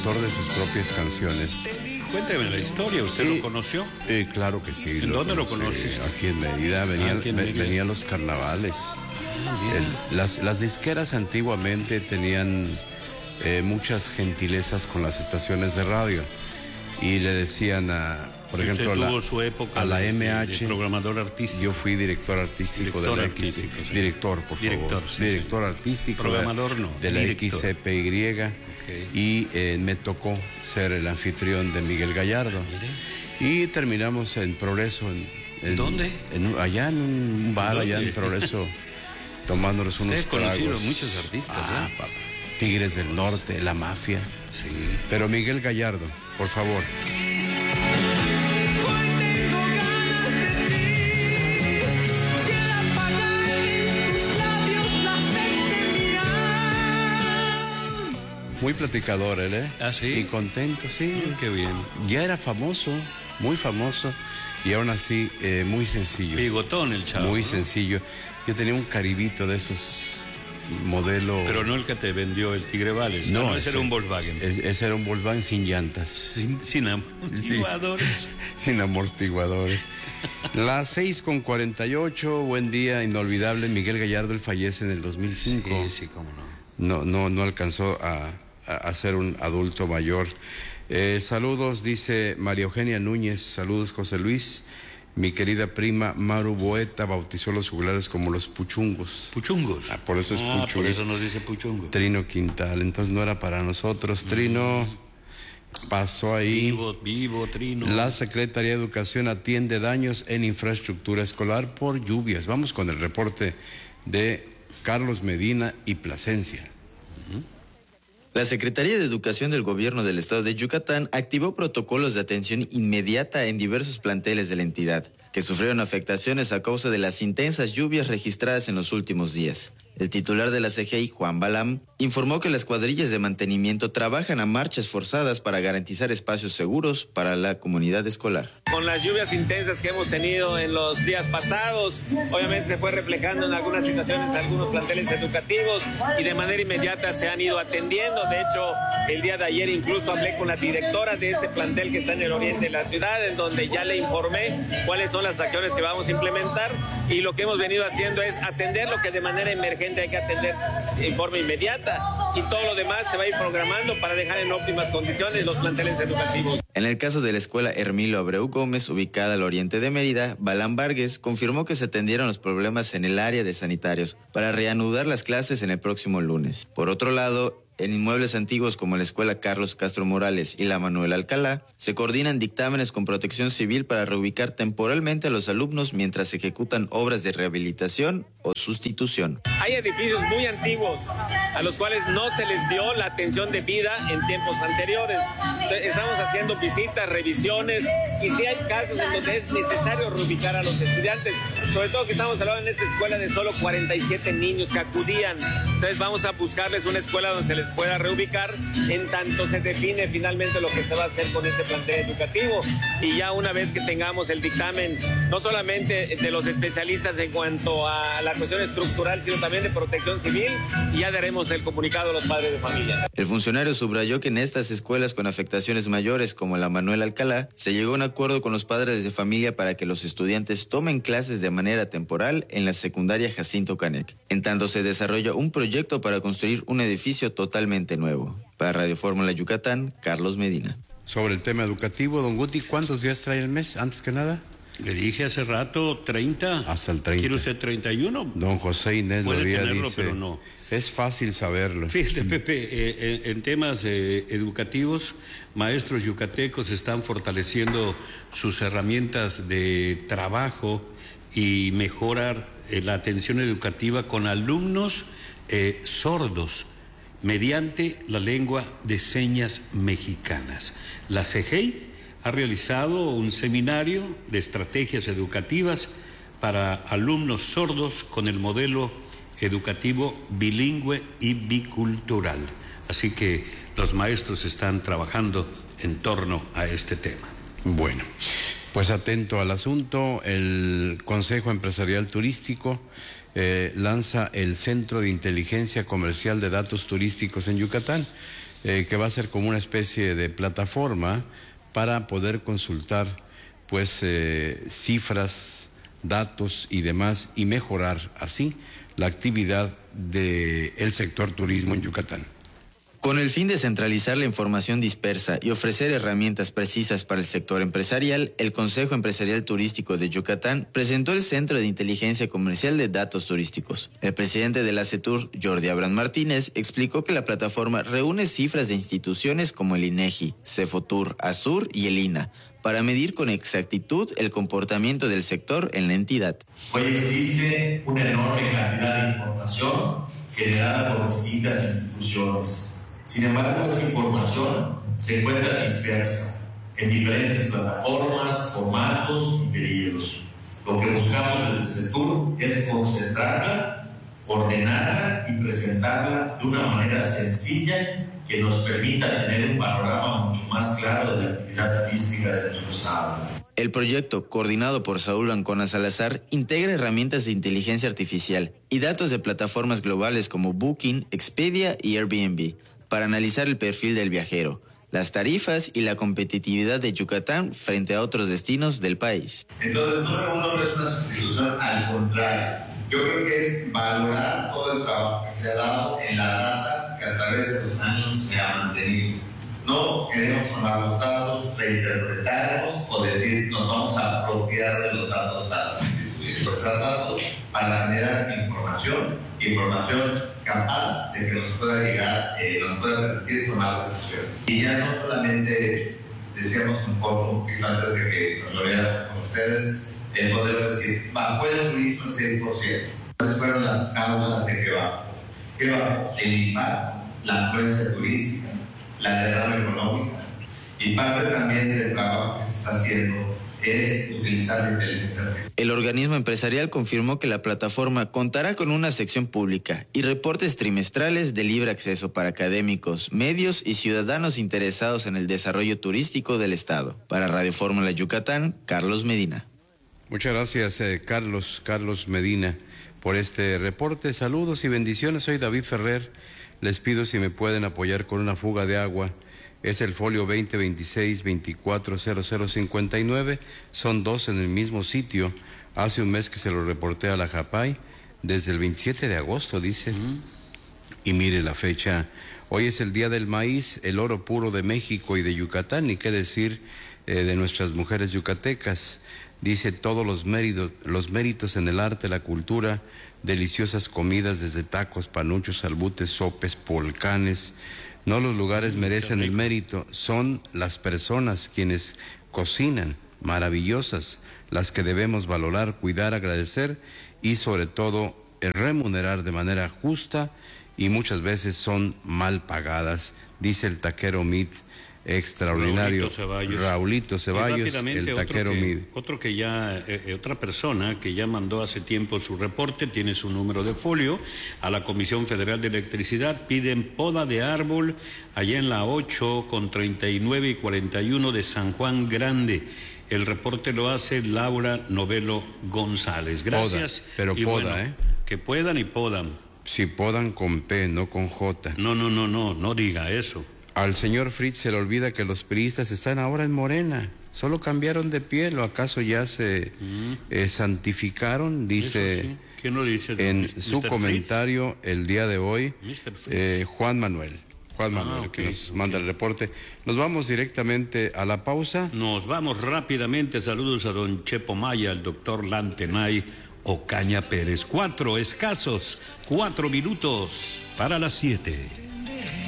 autor de sus propias canciones. Cuénteme la historia, ¿usted lo conoció? Claro que sí. ¿En dónde lo conociste? Aquí en Mérida, venía a los carnavales. Las disqueras antiguamente tenían muchas gentilezas con las estaciones de radio y le decían por ejemplo, tuvo su época a la MH, de programador artístico. Yo fui director artístico de la sí. Director, por favor. Sí, director sí. artístico Programador de la XCPY. Okay. Y me tocó ser el anfitrión de Miguel Gallardo. Mire. Y terminamos en Progreso. ¿Dónde? Allá en un bar, ¿Dónde? allá en Progreso, tomándonos unos tragos. Usted ha conocido muchos artistas, papá. Tigres del Norte, La Mafia. Sí. Pero Miguel Gallardo, por favor. Muy platicador él, ¿eh? ¿Ah, sí? Y contento, sí. Qué bien. Ya era famoso, muy famoso, y aún así muy sencillo. Bigotón el chavo. Muy ¿no? sencillo. Yo tenía un Caribito de esos modelo... Pero no el que te vendió el Tigre Vales. No, ese era un Volkswagen. Ese era un Volkswagen sin llantas. Sin amortiguadores. Sí, sin amortiguadores. Las 6:48, buen día, inolvidable. Miguel Gallardo, él fallece en el 2005. Sí, cómo no. No alcanzó a ser un adulto mayor. Saludos, dice María Eugenia Núñez. Saludos, José Luis. Mi querida prima Maru Boeta bautizó los juglares como los puchungos. ¿Puchungos? Por eso es puchungo. Por eso nos dice puchungo. Trino Quintal, entonces no era para nosotros. Trino pasó ahí. Vivo, Trino. La Secretaría de Educación atiende daños en infraestructura escolar por lluvias. Vamos con el reporte de Carlos Medina y Plasencia. La Secretaría de Educación del Gobierno del Estado de Yucatán activó protocolos de atención inmediata en diversos planteles de la entidad, que sufrieron afectaciones a causa de las intensas lluvias registradas en los últimos días. El titular de la CGI, Juan Balam, informó que las cuadrillas de mantenimiento trabajan a marchas forzadas para garantizar espacios seguros para la comunidad escolar. Con las lluvias intensas que hemos tenido en los días pasados, obviamente se fue reflejando en algunas situaciones, algunos planteles educativos, y de manera inmediata se han ido atendiendo. De hecho, el día de ayer incluso hablé con la directora de este plantel que está en el oriente de la ciudad, en donde ya le informé cuáles son las acciones que vamos a implementar, y lo que hemos venido haciendo es atender lo que de manera emergente hay que atender en forma inmediata, y todo lo demás se va a ir programando para dejar en óptimas condiciones los planteles educativos. En el caso de la escuela Hermilo Abreu Gómez, ubicada al oriente de Mérida, Balán Vargas confirmó que se atendieron los problemas en el área de sanitarios para reanudar las clases en el próximo lunes. Por otro lado, en inmuebles antiguos como la escuela Carlos Castro Morales y la Manuel Alcalá, se coordinan dictámenes con Protección Civil para reubicar temporalmente a los alumnos mientras se ejecutan obras de rehabilitación o sustitución. Hay edificios muy antiguos a los cuales no se les dio la atención debida en tiempos anteriores. Estamos haciendo visitas, revisiones, y si hay casos en donde es necesario reubicar a los estudiantes, sobre todo que estamos hablando en esta escuela de solo 47 niños que acudían. Entonces vamos a buscarles una escuela donde se les pueda reubicar en tanto se define finalmente lo que se va a hacer con ese plantel educativo. Y ya una vez que tengamos el dictamen, no solamente de los especialistas en cuanto a la cuestión estructural, sino también de Protección Civil, y ya daremos el comunicado a los padres de familia. El funcionario subrayó que en estas escuelas con afectaciones mayores como la Manuel Alcalá, se llegó a un acuerdo con los padres de familia para que los estudiantes tomen clases de manera temporal en la secundaria Jacinto Canec, en tanto se desarrolla un proyecto para construir un edificio totalmente nuevo. Para Radio Fórmula Yucatán, Carlos Medina. Sobre el tema educativo, don Guti, ¿cuántos días trae el mes, antes que nada? Le dije hace rato 30. Hasta el 30. ¿Quiere usted 31? Don José Inés Loría dice, pero no. Es fácil saberlo. Fíjate, Pepe, en temas educativos, maestros yucatecos están fortaleciendo sus herramientas de trabajo y mejorar la atención educativa con alumnos sordos mediante la lengua de señas mexicanas. La CGI ha realizado un seminario de estrategias educativas para alumnos sordos con el modelo educativo bilingüe y bicultural. Así que los maestros están trabajando en torno a este tema. Bueno, pues atento al asunto, el Consejo Empresarial Turístico lanza el Centro de Inteligencia Comercial de Datos Turísticos en Yucatán, que va a ser como una especie de plataforma para poder consultar pues cifras, datos y demás, y mejorar así la actividad del sector turismo en Yucatán. Con el fin de centralizar la información dispersa y ofrecer herramientas precisas para el sector empresarial, el Consejo Empresarial Turístico de Yucatán presentó el Centro de Inteligencia Comercial de Datos Turísticos. El presidente de la CETUR, Jordi Abraham Martínez, explicó que la plataforma reúne cifras de instituciones como el INEGI, Cefotur, ASUR y el INA, para medir con exactitud el comportamiento del sector en la entidad. Hoy existe una enorme cantidad de información generada por distintas instituciones. Sin embargo, esa información se encuentra dispersa en diferentes plataformas, formatos y periodos. Lo que buscamos desde CETUR es concentrarla, ordenarla y presentarla de una manera sencilla que nos permita tener un panorama mucho más claro de la actividad turística de nuestro estado. El proyecto, coordinado por Saúl Ancona Salazar, integra herramientas de inteligencia artificial y datos de plataformas globales como Booking, Expedia y Airbnb, para analizar el perfil del viajero, las tarifas y la competitividad de Yucatán frente a otros destinos del país. Entonces, número uno, no es una sustitución, al contrario. Yo creo que es valorar todo el trabajo que se ha dado en la data que a través de los años se ha mantenido. No queremos tomar los datos, reinterpretarlos o decir nos vamos a apropiar de los datos para sustituir. Procesar datos para generar información capaz de que nos pueda llegar, nos pueda permitir tomar decisiones. Y ya no solamente decíamos un poquito antes de que nos lo viéramos con ustedes, el poder decir, bajó el turismo en 6%. ¿Cuáles fueron las causas de que bajó? ¿Qué bajó? El impacto, la afluencia turística, la derrama económica, y parte también del trabajo que se está haciendo es utilizar la inteligencia artificial. El organismo empresarial confirmó que la plataforma contará con una sección pública y reportes trimestrales de libre acceso para académicos, medios y ciudadanos interesados en el desarrollo turístico del estado. Para Radio Fórmula Yucatán, Carlos Medina. Muchas gracias, Carlos Medina, por este reporte. Saludos y bendiciones. Soy David Ferrer. Les pido si me pueden apoyar con una fuga de agua. Es el folio 2026-240059. Son dos en el mismo sitio. Hace un mes que se lo reporté a la JAPAI. Desde el 27 de agosto, dice. Y mire la fecha. Hoy es el Día del Maíz, el oro puro de México y de Yucatán. Y qué decir de nuestras mujeres yucatecas. Dice todos los méritos en el arte, la cultura, deliciosas comidas desde tacos, panuchos, albutes, sopes, polcanes. No los lugares merecen el mérito, son las personas quienes cocinan, maravillosas, las que debemos valorar, cuidar, agradecer y sobre todo remunerar de manera justa, y muchas veces son mal pagadas, dice el taquero Mid. Extraordinario. Raulito Ceballos, el taquero Mid. Otra persona que ya mandó hace tiempo su reporte, tiene su número de folio, a la Comisión Federal de Electricidad, piden poda de árbol allá en la 8 con 39 y 41 de San Juan Grande. El reporte lo hace Laura Novelo González. Gracias. Poda, pero y poda, bueno, que puedan y podan. Si podan con P, no con J. No diga eso. Al señor Fritz se le olvida que los priistas están ahora en Morena. Solo cambiaron de piel, o acaso ya se santificaron, dice, sí. ¿Quién lo dice? En su Mr. comentario Fritz? El día de hoy, Juan Manuel, okay, que nos manda el reporte. Nos vamos directamente a la pausa. Nos vamos rápidamente. Saludos a don Chepo Maya, al doctor Lantenay Ocaña Pérez. 4 minutos para las 7.